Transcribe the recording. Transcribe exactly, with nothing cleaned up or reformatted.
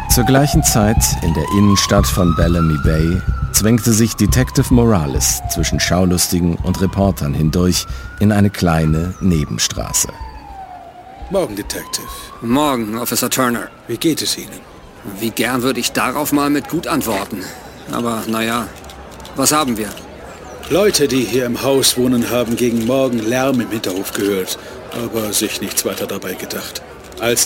Zur gleichen Zeit in der Innenstadt von Bellamy Bay zwängte sich Detective Morales zwischen Schaulustigen und Reportern hindurch in eine kleine Nebenstraße. Morgen, Detective. Morgen, Officer Turner. Wie geht es Ihnen? Wie gern würde ich darauf mal mit gut antworten. Aber naja, was haben wir? Leute, die hier im Haus wohnen, haben gegen Morgen Lärm im Hinterhof gehört, aber sich nichts weiter dabei gedacht. Als